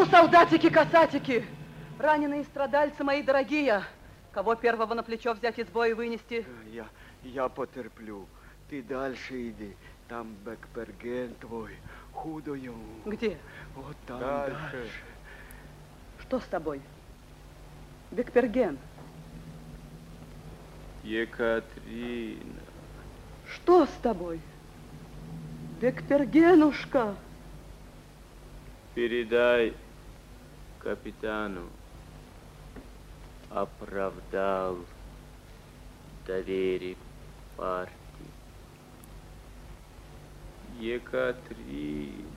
солдатики-касатики, раненые страдальцы мои дорогие, кого первого на плечо взять из боя и вынести? Я потерплю. Ты дальше иди. Там Бекперген твой, худою. Где? Вот там дальше. Что с тобой? Бекперген. Екатерина. Что с тобой? Бекпергенушка. Передай капитану. Оправдал доверие партии. Екатерина.